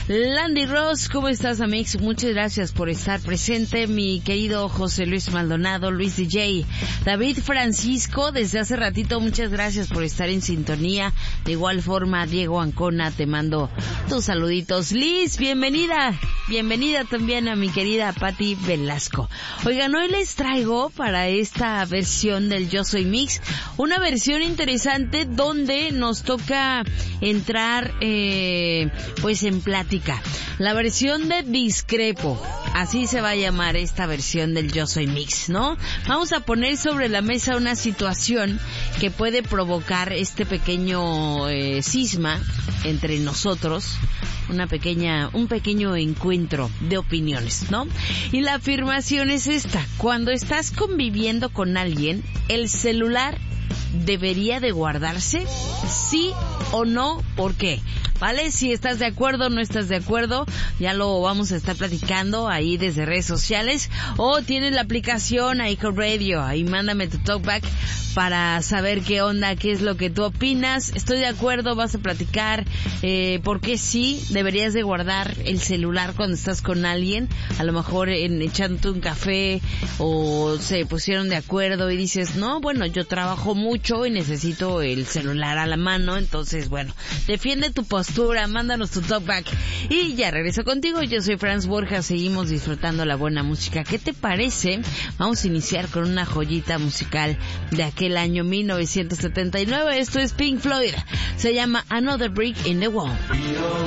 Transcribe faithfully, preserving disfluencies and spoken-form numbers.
Landy Ross, ¿cómo estás, Amix? Muchas gracias por estar presente, mi querido José Luis Maldonado, Luis D J, David Francisco, desde hace ratito, muchas gracias por estar en sintonía. De igual forma, Diego Ancona, te mando tus saluditos. Liz, bienvenida, bienvenida también a mi querida Patti Velasco. Oigan, hoy les traigo para esta versión del Yo Soy Mix, una versión interesante donde nos toca entrar, eh, pues en plática. La versión de Discrepo, así se va a llamar esta versión del Yo Soy Mix, ¿no? Vamos a poner sobre la mesa una situación que puede provocar este pequeño eh, cisma entre nosotros, una pequeña, un pequeño encuentro de opiniones, ¿no? Y la afirmación es esta: cuando estás conviviendo con alguien, el celular debería de guardarse, sí o no, ¿por qué? ¿Vale? Si estás de acuerdo o no estás de acuerdo, ya lo vamos a estar platicando ahí desde redes sociales, o tienes la aplicación iHeart Radio, ahí mándame tu talkback para saber qué onda, qué es lo que tú opinas. Estoy de acuerdo, vas a platicar eh, por qué sí deberías de guardar el celular cuando estás con alguien, a lo mejor en, echándote un café, o se pusieron de acuerdo y dices, no, bueno, yo trabajo mucho y necesito el celular a la mano, entonces bueno, defiende tu postura, mándanos tu talkback. Y ya regreso contigo, yo soy Franz Borja, seguimos disfrutando la buena música. ¿Qué te parece? Vamos a iniciar con una joyita musical de aquel año mil novecientos setenta y nueve, esto es Pink Floyd, se llama Another Brick in the Wall.